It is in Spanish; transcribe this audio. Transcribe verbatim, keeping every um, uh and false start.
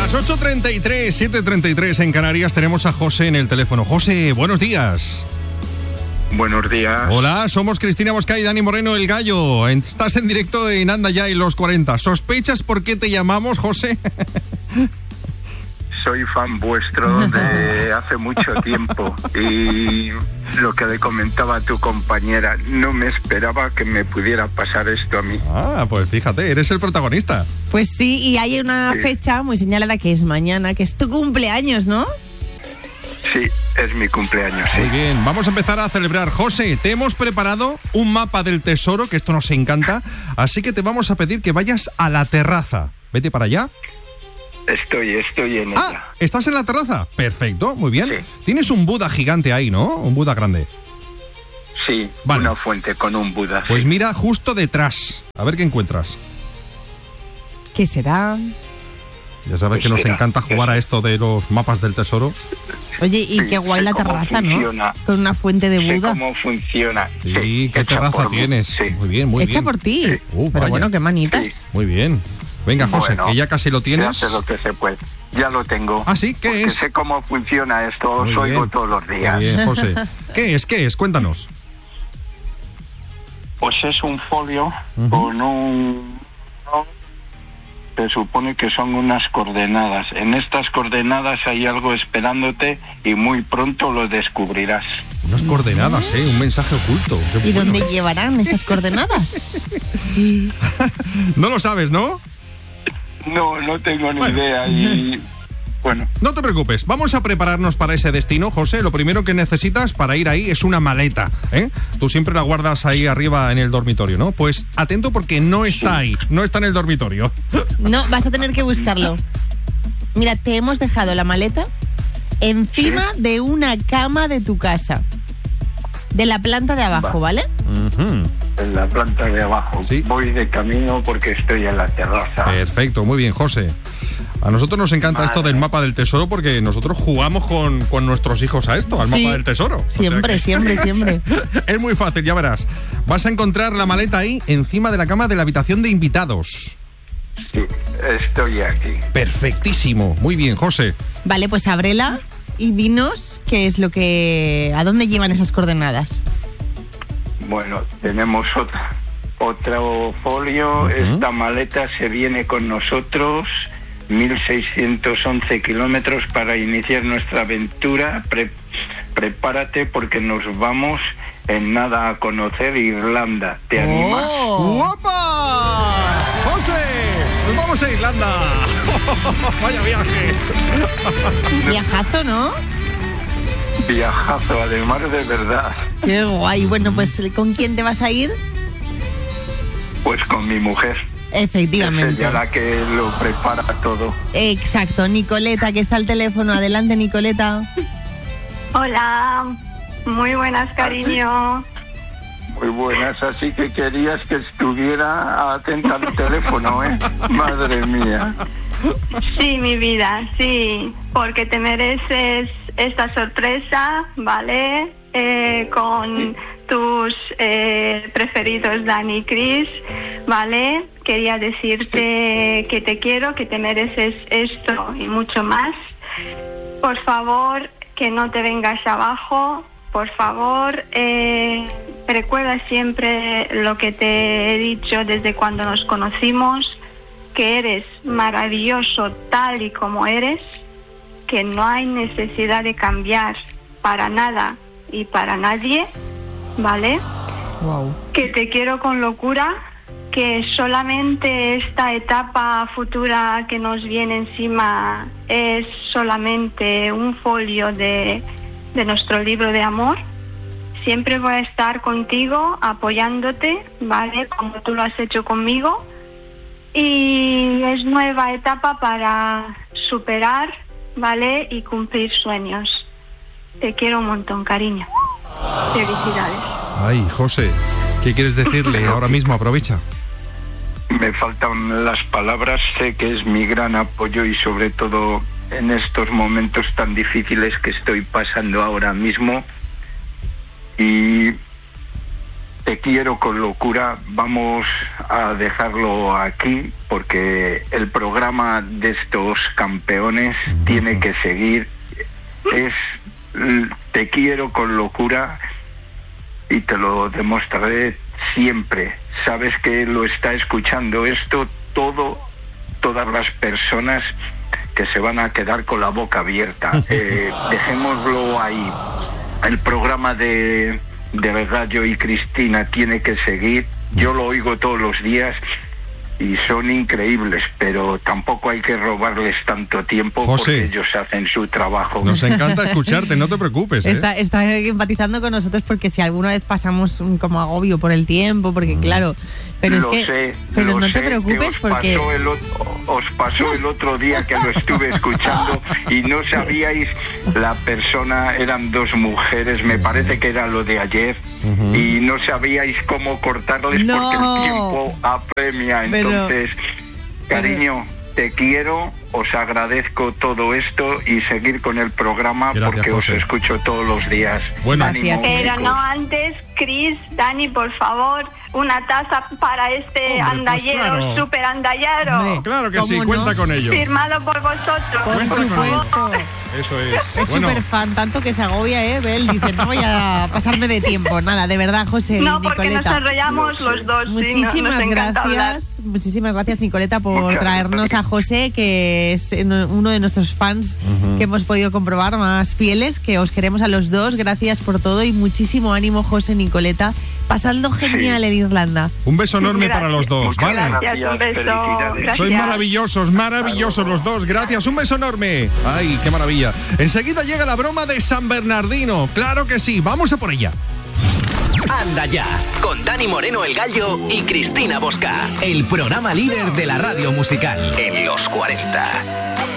Las ocho treinta y tres, siete treinta y tres en Canarias, tenemos a José en el teléfono. José, buenos días. Buenos días. Hola, somos Cristina Bosca y Dani Moreno, el Gallo. Estás en directo en Anda Ya y los cuarenta. ¿Sospechas por qué te llamamos, José? Soy fan vuestro de hace mucho tiempo y lo que le comentaba a tu compañera, no me esperaba que me pudiera pasar esto a mí. Ah, pues fíjate, eres el protagonista. Pues sí, y hay una Sí. fecha muy señalada que es mañana, que es tu cumpleaños, ¿no? Sí, es mi cumpleaños, sí. Muy bien, vamos a empezar a celebrar. José, te hemos preparado un mapa del tesoro, que esto nos encanta, así que te vamos a pedir que vayas a la terraza. Vete para allá. Estoy, estoy en ella. Ah, ¿estás en la terraza? Perfecto, muy bien. Sí. Tienes un Buda gigante ahí, ¿no? Un Buda grande. Sí, Vale. una fuente con un Buda. Pues sí. mira justo detrás. A ver qué encuentras. ¿Qué será? Ya sabes Pues que nos mira, encanta jugar a esto de los mapas del tesoro. Oye, y Sí, qué guay sé la cómo terraza, funciona. ¿no? Con una fuente de Sé Buda. cómo funciona. Sí, ¿qué hecha terraza por mí, tienes? Sí. Muy bien, muy Hecha bien. por ti. Sí. Uh, Pero vaya. bueno, qué manitas. Sí. Muy bien. Venga, José, Bueno, que ya casi lo Se tienes. hace lo que se puede. Ya lo tengo. Ah, sí, ¿qué porque es? sé cómo funciona esto, os Muy oigo bien. todos los días. Muy bien, José. ¿Qué es? ¿Qué es? Cuéntanos. Pues es un folio Ujú. con un... Se supone que son unas coordenadas. En estas coordenadas hay algo esperándote y muy pronto lo descubrirás. Unas coordenadas, ¿eh? Un mensaje oculto. Qué ¿Y bueno. dónde llevarán esas coordenadas? No lo sabes, ¿no? No, no tengo ni Bueno. idea y... Bueno, No te preocupes, vamos a prepararnos para ese destino, José. Lo primero que necesitas para ir ahí es una maleta, ¿eh? Tú siempre la guardas ahí arriba en el dormitorio, ¿no? Pues atento porque no está Sí. ahí, no está en el dormitorio. No, vas a tener que buscarlo. Mira, te hemos dejado la maleta encima de una cama de tu casa. De la planta de abajo, Va. ¿vale? Ujú. en la planta de abajo. Sí. Voy de camino porque estoy en la terraza. Perfecto, muy bien, José. A nosotros nos encanta Vale. esto del mapa del tesoro porque nosotros jugamos con, con nuestros hijos a esto, al Sí. mapa del tesoro. O sea Siempre, que- siempre, siempre. Es muy fácil, ya verás. Vas a encontrar la maleta ahí encima de la cama de la habitación de invitados. Sí, estoy aquí. Perfectísimo. Muy bien, José. Vale, pues ábrela y dinos qué es lo que... ¿A dónde llevan esas coordenadas? Bueno, tenemos otra, otro folio. Ujú. Esta maleta se viene con nosotros. mil seiscientos once kilómetros para iniciar nuestra aventura. Pre- prepárate porque nos vamos en nada a conocer Irlanda. ¿Te animas? ¡Oh! ¡Guapa! ¡José! ¡Nos vamos a Irlanda! ¡Vaya viaje! Viajazo, ¿no? Viajazo, además de verdad. Qué guay. Bueno, pues ¿con quién te vas a ir? Pues con mi mujer. Es Efectivamente. ella la que lo prepara todo. Exacto. Nicoleta, que está al teléfono. Adelante, Nicoleta. Hola, muy buenas, cariño. Muy buenas, así que querías que estuviera atenta al teléfono, ¿eh? Madre mía. Sí, mi vida, sí, porque te mereces esta sorpresa, ¿vale? Eh, con tus eh, preferidos Dani y Chris, ¿vale? Quería decirte que te quiero, que te mereces esto y mucho más. Por favor, que no te vengas abajo. Por favor, eh, recuerda siempre lo que te he dicho desde cuando nos conocimos, que eres maravilloso tal y como eres, que no hay necesidad de cambiar para nada y para nadie, ¿vale? Wow. Que te quiero con locura, que solamente esta etapa futura que nos viene encima es solamente un folio de, de nuestro libro de amor. Siempre voy a estar contigo, apoyándote, ¿vale? Como tú lo has hecho conmigo. Y es nueva etapa para superar, ¿vale? Y cumplir sueños. Te quiero un montón, cariño. Felicidades. Ay, José, ¿qué quieres decirle ahora mismo? Aprovecha. Me faltan las palabras, sé que es mi gran apoyo y sobre todo en estos momentos tan difíciles que estoy pasando ahora mismo. Y Te quiero con locura, vamos a dejarlo aquí porque el programa de estos campeones tiene que seguir. Es Te quiero con locura y te lo demostraré siempre. Sabes que lo está escuchando esto todo, todas las personas que se van a quedar con la boca abierta. Eh, dejémoslo ahí. El programa de, de Gallo y Cristina tiene que seguir. Yo lo oigo todos los días y son increíbles, pero tampoco hay que robarles tanto tiempo, José, porque ellos hacen su trabajo. Nos encanta escucharte, no te preocupes, ¿eh? Está, está empatizando con nosotros porque si alguna vez pasamos un, como agobio por el tiempo, porque claro, pero lo es que sé, pero lo no sé, te preocupes os porque pasó el otro, os pasó el otro día que lo estuve escuchando y no sabíais, la persona, eran dos mujeres, me parece que era lo de ayer, uh-huh. y no sabíais cómo cortarles no. porque el tiempo apremia. Pero, entonces, cariño, te quiero, os agradezco todo esto y seguir con el programa. Gracias, porque José. Os escucho todos los días. Bueno, Ánimo, pero no antes, Cris, Dani, por favor, una taza para este Hombre, andallero, pues claro. super andallero. Hombre, claro que sí, no? Cuenta con ello. Firmado por vosotros. Por Cuenta supuesto. Eso es. Es súper bueno. fan, tanto que se agobia, ¿eh? Él dice, no voy a pasarme de tiempo. Nada, de verdad, José no, y Nicoleta. porque nos enrollamos los dos. Muchísimas sí, no, gracias. Muchísimas gracias, Nicoleta, por Muchas traernos gracias. a José, que es uno de nuestros fans uh-huh. que hemos podido comprobar más fieles, que os queremos a los dos. Gracias por todo y muchísimo ánimo, José, Nicoleta. Pasando genial sí. en Irlanda. Un beso enorme gracias. para los dos, Muchas ¿vale? Gracias, un beso. Sois maravillosos, maravillosos los dos. Gracias, un beso enorme. Ay, qué maravilla. Enseguida llega la broma de San Bernardino. Claro que sí, vamos a por ella. Anda ya, con Dani Moreno el Gallo y Cristina Bosca, el programa líder de la radio musical en los cuarenta.